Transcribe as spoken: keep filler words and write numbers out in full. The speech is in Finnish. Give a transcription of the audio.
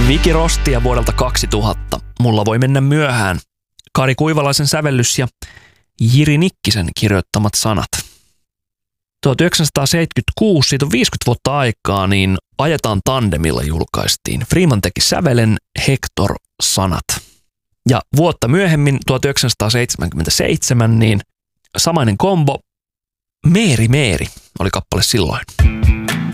Viki Rostia vuodelta kaksituhatta. Mulla voi mennä myöhään. Kari Kuivalaisen sävellys ja Jiri Nikkisen kirjoittamat sanat. tuhatyhdeksänsataaseitsemänkymmentäkuusi, siitä on viisikymmentä vuotta aikaa, niin Ajetaan tandemilla julkaistiin. Freeman teki sävelen, Hector sanat. Ja vuotta myöhemmin, tuhatyhdeksänsataaseitsemänkymmentäseitsemän, niin samainen kombo, Meeri Meeri oli kappale silloin.